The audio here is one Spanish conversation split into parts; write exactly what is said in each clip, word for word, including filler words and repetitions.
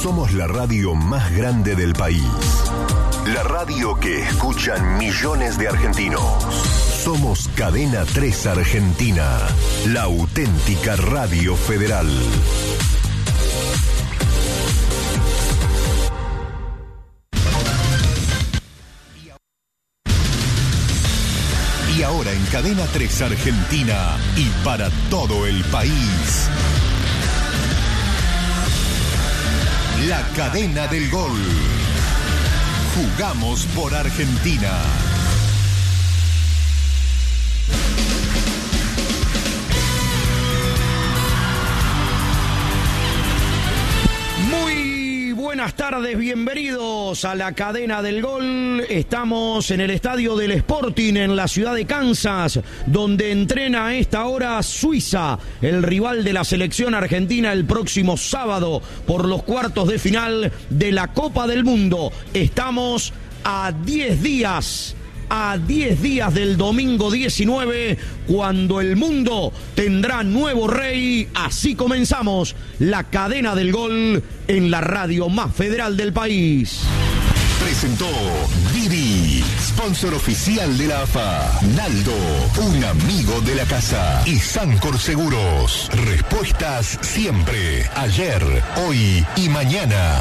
Somos la radio más grande del país. La radio que escuchan millones de argentinos. Somos Cadena tres Argentina, la auténtica radio federal. Y ahora en Cadena tres Argentina y para todo el país, la cadena del gol. Jugamos por Argentina. Muy buenas tardes, bienvenidos a la cadena del gol. Estamos en el estadio del Sporting en la ciudad de Kansas, donde entrena a esta hora Suiza, el rival de la selección argentina el próximo sábado por los cuartos de final de la Copa del Mundo. Estamos a diez días. A diez días del domingo diecinueve, cuando el mundo tendrá nuevo rey. Así comenzamos la cadena del gol en la radio más federal del país. Presentó Didi, sponsor oficial de la A F A. Naldo, un amigo de la casa. Y Sancor Seguros. Respuestas siempre, ayer, hoy y mañana.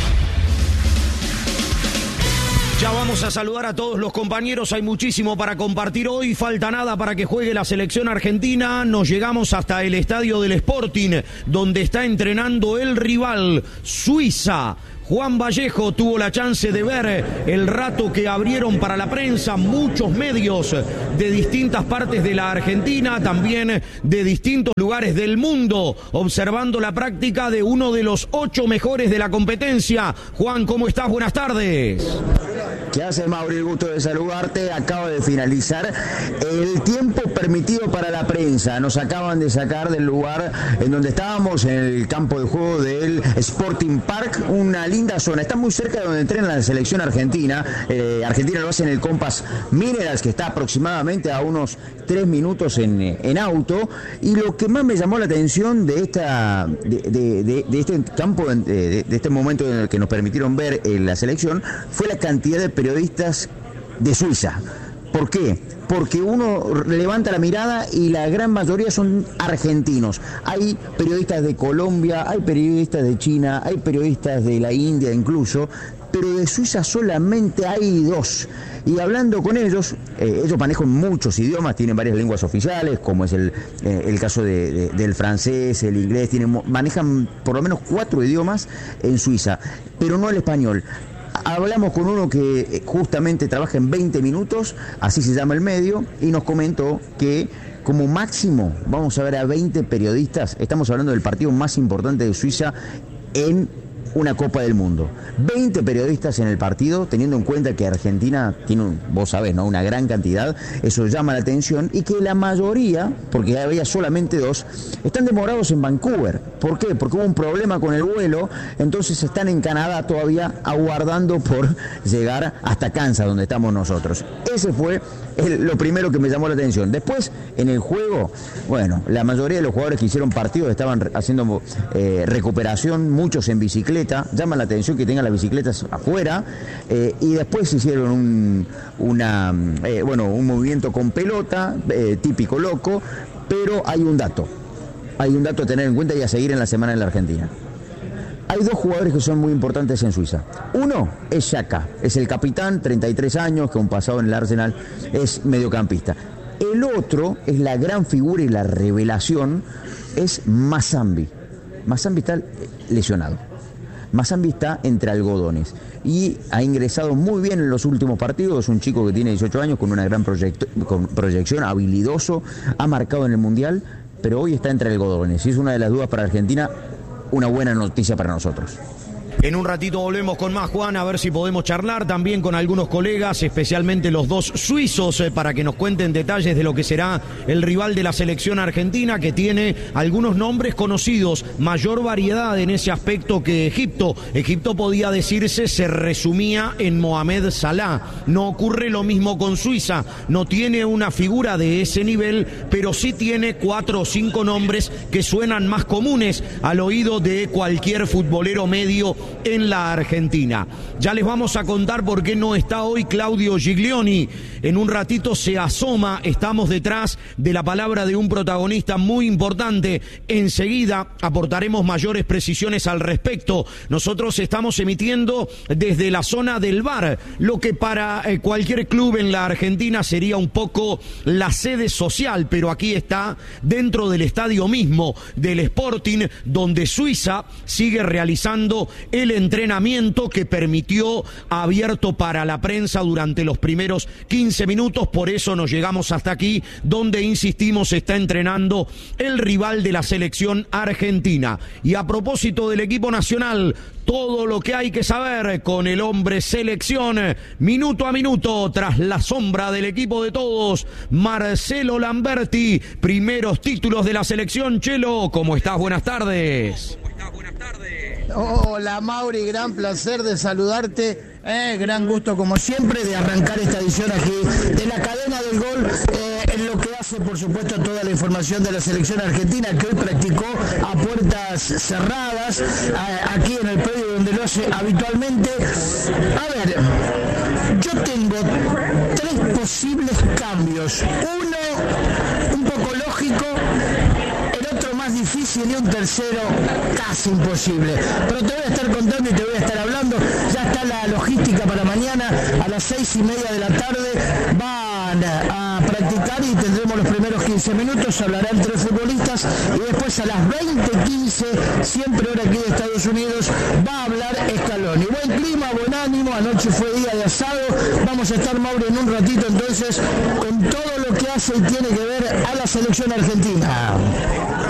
Ya vamos a saludar a todos los compañeros, hay muchísimo para compartir hoy, falta nada para que juegue la selección argentina. Nos llegamos hasta el estadio del Sporting, donde está entrenando el rival, Suiza. Juan Vallejo tuvo la chance de ver el rato que abrieron para la prensa muchos medios de distintas partes de la Argentina, también de distintos lugares del mundo, observando la práctica de uno de los ocho mejores de la competencia. Juan, ¿cómo estás? Buenas tardes. ¿Qué haces, Mauri? El gusto de saludarte. Acaba de finalizar el tiempo permitido para la prensa. Nos acaban de sacar del lugar en donde estábamos, en el campo de juego del Sporting Park, una linda zona. Está muy cerca de donde entrena la selección argentina. Eh, Argentina lo hace en el Compass Minerals, que está aproximadamente a unos tres minutos en, en auto. Y lo que más me llamó la atención de esta de, de, de, de este campo, de, de este momento en el que nos permitieron ver eh, la selección, fue la cantidad de periodistas de Suiza. ¿Por qué? Porque uno levanta la mirada y la gran mayoría son argentinos. Hay periodistas de Colombia, hay periodistas de China, hay periodistas de la India incluso, pero de Suiza solamente hay dos. Y hablando con ellos, eh, ellos manejan muchos idiomas, tienen varias lenguas oficiales, como es el, eh, el caso de, de, del francés, el inglés, tienen, manejan por lo menos cuatro idiomas en Suiza, pero no el español. Hablamos con uno que justamente trabaja en veinte minutos, así se llama el medio, y nos comentó que como máximo vamos a ver a veinte periodistas. Estamos hablando del partido más importante de Suiza en una Copa del Mundo. veinte periodistas en el partido, teniendo en cuenta que Argentina tiene, un, vos sabés, ¿no?, una gran cantidad. Eso llama la atención, y que la mayoría, porque había solamente dos, están demorados en Vancouver. ¿Por qué? Porque hubo un problema con el vuelo, entonces están en Canadá todavía aguardando por llegar hasta Kansas, donde estamos nosotros. Ese fue el, lo primero que me llamó la atención. Después, en el juego, bueno, la mayoría de los jugadores que hicieron partidos estaban haciendo eh, recuperación, muchos en bicicleta. Llama la atención que tengan las bicicletas afuera, eh, y después hicieron un, una, eh, bueno, un movimiento con pelota, eh, típico loco, pero hay un dato, hay un dato a tener en cuenta y a seguir en la semana en la Argentina. Hay dos jugadores que son muy importantes en Suiza. Uno es Xhaka, es el capitán, treinta y tres años, con pasado en el Arsenal, es mediocampista. El otro es la gran figura y la revelación, es Mazambi. Mazambi está lesionado. Mazambi está entre algodones y ha ingresado muy bien en los últimos partidos. Es un chico que tiene dieciocho años, con una gran proyecto, con proyección, habilidoso, ha marcado en el Mundial, pero hoy está entre algodones. Y es una de las dudas para Argentina, una buena noticia para nosotros. En un ratito volvemos con más, Juan, a ver si podemos charlar también con algunos colegas, especialmente los dos suizos, eh, para que nos cuenten detalles de lo que será el rival de la selección argentina, que tiene algunos nombres conocidos, mayor variedad en ese aspecto que Egipto. Egipto, podía decirse, se resumía en Mohamed Salah. No ocurre lo mismo con Suiza, no tiene una figura de ese nivel, pero sí tiene cuatro o cinco nombres que suenan más comunes al oído de cualquier futbolero medio en la Argentina. Ya les vamos a contar por qué no está hoy Claudio Giglioni. En un ratito se asoma, estamos detrás de la palabra de un protagonista muy importante. Enseguida aportaremos mayores precisiones al respecto. Nosotros estamos emitiendo desde la zona del V A R, lo que para eh, cualquier club en la Argentina sería un poco la sede social, pero aquí está dentro del estadio mismo del Sporting, donde Suiza sigue realizando el entrenamiento que permitió abierto para la prensa durante los primeros quince minutos. Por eso nos llegamos hasta aquí, donde, insistimos, está entrenando el rival de la selección argentina. Y a propósito del equipo nacional, todo lo que hay que saber con el hombre selección, minuto a minuto, tras la sombra del equipo de todos, Marcelo Lamberti, primeros títulos de la selección. Chelo, ¿cómo estás? Buenas tardes. ¿Cómo estás? Buenas tardes. Hola Mauri, gran placer de saludarte, eh, gran gusto como siempre de arrancar esta edición aquí de la cadena del gol, eh, en lo que hace por supuesto toda la información de la selección argentina, que hoy practicó a puertas cerradas, a, aquí en el predio donde lo hace habitualmente. A ver, yo tengo tres posibles cambios, uno un poco lógico, más difícil y un tercero casi imposible, pero te voy a estar contando y te voy a estar hablando. Ya está la logística para mañana a las seis y media de la tarde, van a practicar y tendremos los primeros quince minutos, hablarán tres futbolistas y después a las veinte quince, siempre hora aquí de Estados Unidos, va a hablar Scaloni. Buen clima, buen ánimo, anoche fue día de asado, vamos a estar, Mauro, en un ratito entonces con todo lo que hace y tiene que ver a la selección argentina.